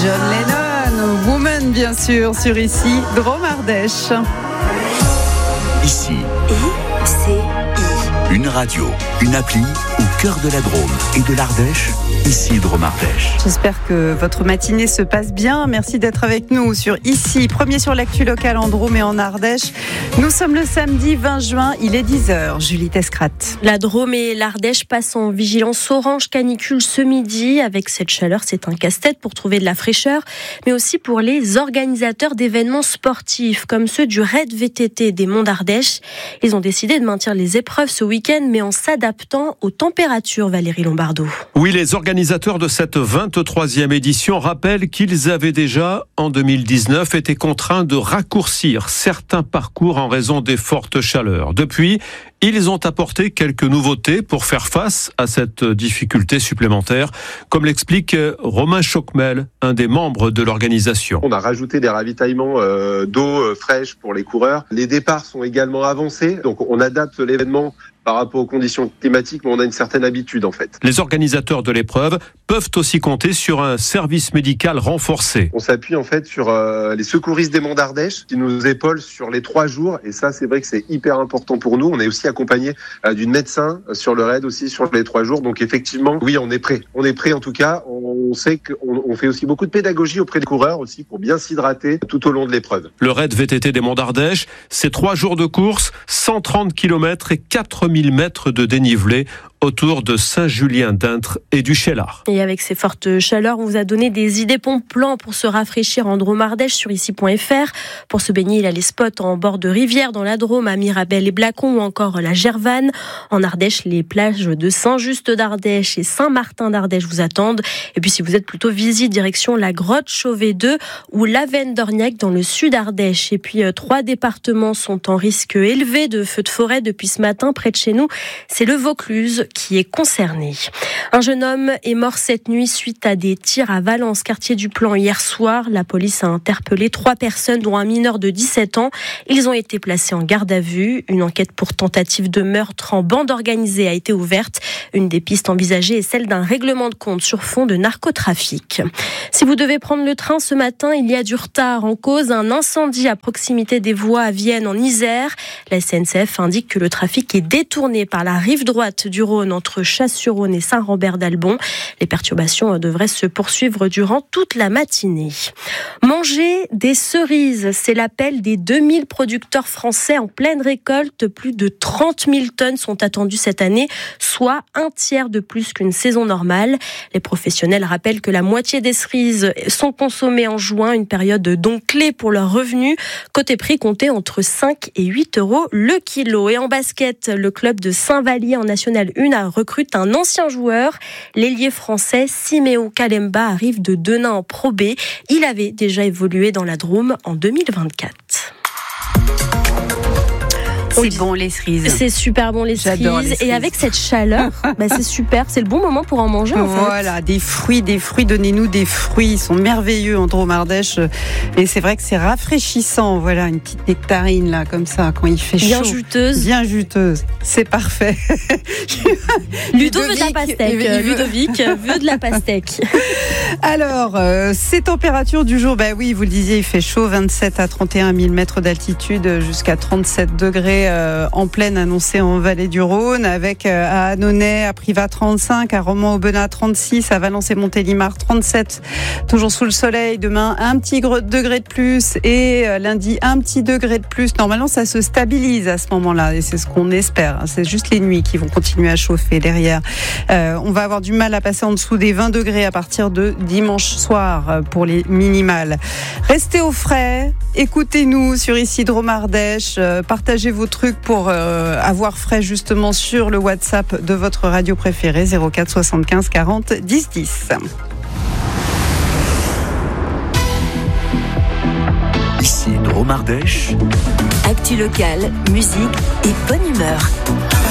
John Lennon, Woman bien sûr, sur ici, Drôme Ardèche. Ici, une radio, une appli au cœur de la Drôme et de l'Ardèche. Ici, Drôme Ardèche. J'espère que votre matinée se passe bien. Merci d'être avec nous sur Ici, premier sur l'actu locale en Drôme et en Ardèche. Nous sommes le samedi 20 juin, il est 10h. Julie Tescrat. La Drôme et l'Ardèche passent en vigilance orange canicule ce midi. Avec cette chaleur, c'est un casse-tête pour trouver de la fraîcheur, mais aussi pour les organisateurs d'événements sportifs, comme ceux du Raid VTT des Monts d'Ardèche. Ils ont décidé de maintenir les épreuves ce week-end, mais en s'adaptant aux températures, Valérie Lombardo. Oui, les organisateurs de cette 23e édition rappellent qu'ils avaient déjà, en 2019, été contraints de raccourcir certains parcours en raison des fortes chaleurs. Depuis, ils ont apporté quelques nouveautés pour faire face à cette difficulté supplémentaire, comme l'explique Romain Chocmel, un des membres de l'organisation. On a rajouté des ravitaillements d'eau fraîche pour les coureurs. Les départs sont également avancés, donc on adapte l'événement par rapport aux conditions climatiques, mais on a une certaine habitude en fait. Les organisateurs de l'épreuve peuvent aussi compter sur un service médical renforcé. On s'appuie en fait sur les secouristes des Monts d'Ardèche qui nous épaulent sur les 3 jours, et ça c'est vrai que c'est hyper important pour nous. On est aussi accompagné d'une médecin sur le raid aussi sur les 3 jours, donc effectivement oui, on est prêt. On est prêt en tout cas. On sait qu'on fait aussi beaucoup de pédagogie auprès des coureurs aussi pour bien s'hydrater tout au long de l'épreuve. Le raid VTT des Monts d'Ardèche, c'est 3 jours de course, 130 km et 4000 mètres de dénivelé autour de Saint-Julien-d'Intres et du Cheylard. Et avec ces fortes chaleurs, on vous a donné des idées bons-plans pour se rafraîchir en Drôme Ardèche sur ici.fr. Pour se baigner, il y a les spots en bord de rivière dans la Drôme, à Mirabel et Blacon ou encore la Gervanne. En Ardèche, les plages de Saint-Just d'Ardèche et Saint-Martin d'Ardèche vous attendent. Et puis si vous êtes plutôt visite, direction la grotte Chauvet 2 ou l'Avenne d'Orniac dans le sud Ardèche. Et puis 3 départements sont en risque élevé de feux de forêt depuis ce matin près de chez nous. C'est le Vaucluse qui est concerné. Un jeune homme est mort cette nuit suite à des tirs à Valence, quartier du Plan, hier soir. La police a interpellé 3 personnes, dont un mineur de 17 ans. Ils ont été placés en garde à vue. Une enquête pour tentative de meurtre en bande organisée a été ouverte. Une des pistes envisagées est celle d'un règlement de compte sur fond de narcotrafic. Si vous devez prendre le train ce matin, il y a du retard. En cause, un incendie à proximité des voies à Vienne en Isère. La SNCF indique que le trafic est détourné par la rive droite du Rhône entre Chasse-sur-Rhône et Saint-Rambert-d'Albon. Les perturbations devraient se poursuivre durant toute la matinée. Manger des cerises, c'est l'appel des 2000 producteurs français en pleine récolte. Plus de 30 000 tonnes sont attendues cette année, soit un tiers de plus qu'une saison normale. Les professionnels rappellent que la moitié des cerises sont consommées en juin, une période donc clé pour leurs revenus. Côté prix, comptez entre 5 et 8 euros le kilo. Et en basket, le club de Saint-Vallier en National 1 recrute un ancien joueur. L'ailier français Siméo Kalemba arrive de Denain en Pro B. Il avait déjà évolué dans la Drôme en 2024. C'est bon les cerises. C'est super bon les cerises. J'adore les cerises. Et avec cette chaleur, c'est super. C'est le bon moment pour en manger en fait. Voilà, des fruits. Donnez-nous des fruits. Ils sont merveilleux en Drôme Ardèche. Et c'est vrai que c'est rafraîchissant. Voilà, une petite nectarine là, comme ça, quand il fait chaud. Bien juteuse. C'est parfait. Ludo veut de la pastèque. Ludovic veut de la pastèque. Alors, ces températures du jour, oui, vous le disiez, il fait chaud, 27 à 31 000 mètres d'altitude, jusqu'à 37 degrés en pleine annoncée en vallée du Rhône, avec à Annonay, à Privas 35, à Romans-Aubenas 36, à Valence et Montélimar 37, toujours sous le soleil. Demain, un petit degré de plus et lundi, un petit degré de plus. Normalement, ça se stabilise à ce moment-là et c'est ce qu'on espère. C'est juste les nuits qui vont continuer à chauffer derrière. On va avoir du mal à passer en dessous des 20 degrés à partir de dimanche soir pour les minimales. Restez au frais, écoutez-nous sur ici Drôme Ardèche, partagez vos trucs pour avoir frais justement sur le WhatsApp de votre radio préférée 04 75 40 10 10. Ici Drôme Ardèche. Actu locale, musique et bonne humeur.